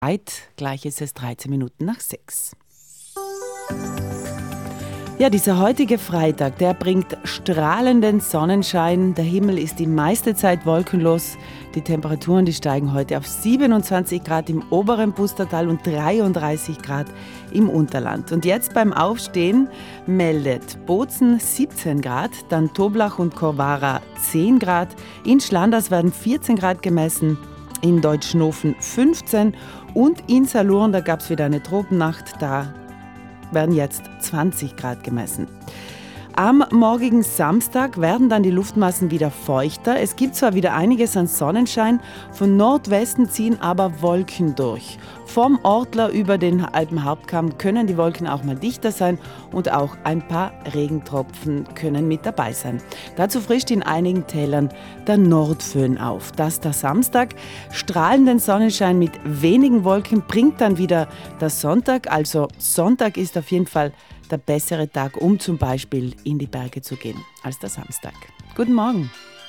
Gleich ist es 13 Minuten nach 6. Ja, dieser heutige Freitag, der bringt strahlenden Sonnenschein. Der Himmel ist die meiste Zeit wolkenlos. Die Temperaturen, die steigen heute auf 27 Grad im oberen Pustertal und 33 Grad im Unterland. Und jetzt beim Aufstehen meldet Bozen 17 Grad, dann Toblach und Corvara 10 Grad. In Schlanders werden 14 Grad gemessen, in Deutschnofen 15 und in Salurn, da gab es wieder eine Tropennacht, da werden jetzt 20 Grad gemessen. Am morgigen Samstag werden dann die Luftmassen wieder feuchter. Es gibt zwar wieder einiges an Sonnenschein, von Nordwesten ziehen aber Wolken durch. Vom Ortler über den Alpenhauptkamm können die Wolken auch mal dichter sein und auch ein paar Regentropfen können mit dabei sein. Dazu frischt in einigen Tälern der Nordföhn auf. Dass der Samstag strahlenden Sonnenschein mit wenigen Wolken bringt dann wieder der Sonntag. Also Sonntag ist auf jeden Fall der bessere Tag, um zum Beispiel in die Berge zu gehen, als der Samstag. Guten Morgen.